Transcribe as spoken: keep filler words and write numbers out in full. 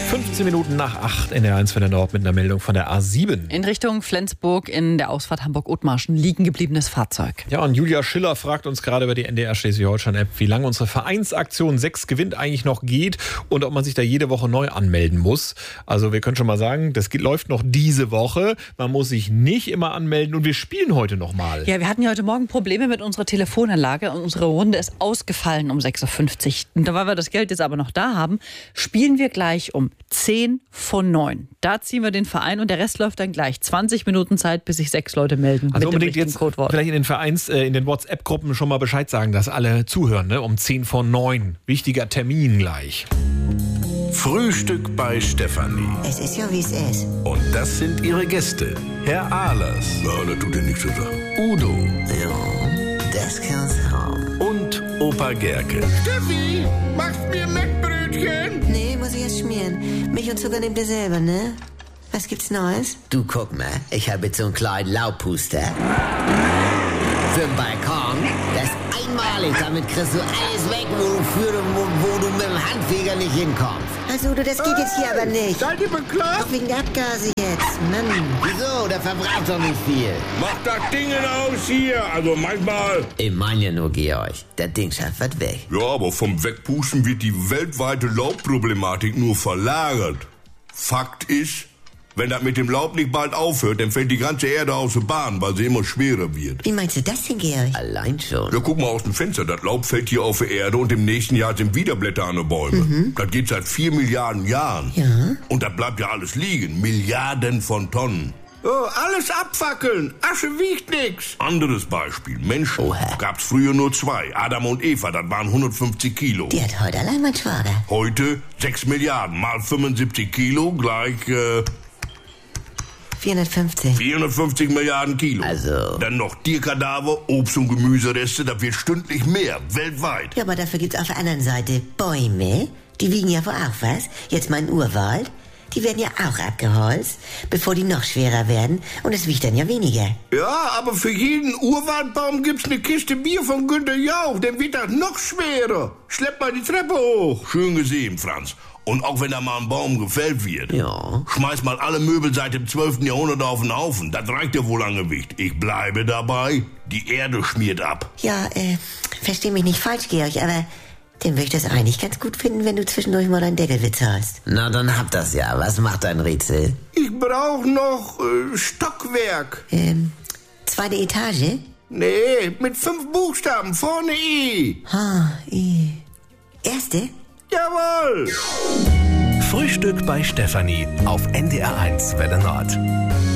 fünfzehn Minuten nach acht in der eins für der Nord mit einer Meldung von der A sieben. In Richtung Flensburg in der Ausfahrt Hamburg-Othmarschen liegen gebliebenes Fahrzeug. Ja, und Julia Schiller fragt uns gerade über die N D R Schleswig-Holstein-App, wie lange unsere Vereinsaktion sechs gewinnt eigentlich noch geht und ob man sich da jede Woche neu anmelden muss. Also wir können schon mal sagen, das geht, läuft noch diese Woche. Man muss sich nicht immer anmelden und wir spielen heute noch mal. Ja, wir hatten ja heute Morgen Probleme mit unserer Telefonanlage und unsere Runde ist ausgefallen um sechs Uhr fünfzig. Und da, weil wir das Geld jetzt aber noch da haben, spielen wir gleich um zehn vor neun. Da ziehen wir den Verein und der Rest läuft dann gleich. zwanzig Minuten Zeit, bis sich sechs Leute melden. Also mit unbedingt dem jetzt Codewort. Vielleicht in den Vereins, äh, in den WhatsApp-Gruppen schon mal Bescheid sagen, dass alle zuhören, ne? Um zehn vor neun. Wichtiger Termin gleich. Frühstück bei Stefanie. Es ist ja, wie es ist. Und das sind ihre Gäste. Herr Ahlers. Ja, das tut dir nichts zu sagen. Udo. Ja, das kann's haben. Und Opa Gerke. Steffi, machst mir Mettbrötchen? Nee, muss ich erst schmieren. Milch und Zucker nehmt ihr selber, ne? Was gibt's Neues? Du, guck mal, ich habe jetzt so einen kleinen Laubpuster. Für den Balkon. Das ist einmalig. Damit kriegst du alles weg, wo du, für, wo, wo du mit dem Handfeger nicht hinkommst. Also, du, das geht jetzt hier aber nicht. Seid ihr bekloppt? Auch wegen der Abgase jetzt, Mann. Wieso? Der verbraucht doch nicht viel. Macht das Ding aus hier. Also manchmal. Ich meine ja nur, Georg, das Ding schafft was weg. Ja, aber vom Wegpusten wird die weltweite Laubproblematik nur verlagert. Fakt ist, wenn das mit dem Laub nicht bald aufhört, dann fällt die ganze Erde aus der Bahn, weil sie immer schwerer wird. Wie meinst du das denn, Georg? Allein schon. Ja, guck mal aus dem Fenster, das Laub fällt hier auf die Erde und im nächsten Jahr sind wieder Blätter an den Bäumen. Mhm. Das geht seit vier Milliarden Jahren. Ja. Und da bleibt ja alles liegen. Milliarden von Tonnen. Oh, alles abfackeln. Asche wiegt nix. Anderes Beispiel. Menschen Oha. gab's früher nur zwei. Adam und Eva, das waren hundertfünfzig Kilo. Die hat heute allein mein Schwager. Heute sechs Milliarden mal fünfundsiebzig Kilo gleich äh, vierhundertfünfzig. vierhundertfünfzig Milliarden Kilo. Also. Dann noch Tierkadaver, Obst- und Gemüsereste, das wird stündlich mehr, weltweit. Ja, aber dafür gibt's auf der anderen Seite Bäume. Die wiegen ja wohl auch was. Jetzt mein Urwald. Die werden ja auch abgeholzt, bevor die noch schwerer werden. Und es wiegt dann ja weniger. Ja, aber für jeden Urwaldbaum gibt's eine Kiste Bier von Günter Jauch. Dann wird das noch schwerer. Schlepp mal die Treppe hoch. Schön gesehen, Franz. Und auch wenn da mal ein Baum gefällt wird, Ja. schmeiß mal alle Möbel seit dem zwölften Jahrhundert auf den Haufen. Das reicht ja wohl an Gewicht. Ich bleibe dabei. Die Erde schmiert ab. Ja, äh, versteh mich nicht falsch, Georg, aber dann würde ich das eigentlich ganz gut finden, wenn du zwischendurch mal deinen Deckelwitz hast. Na, dann habt das ja. Was macht dein Rätsel? Ich brauche noch äh, Stockwerk. Ähm, zweite Etage? Nee, mit fünf Buchstaben, vorne I. Ha, I. Erste? Jawohl. Frühstück bei Stefanie auf N D R eins Welle Nord.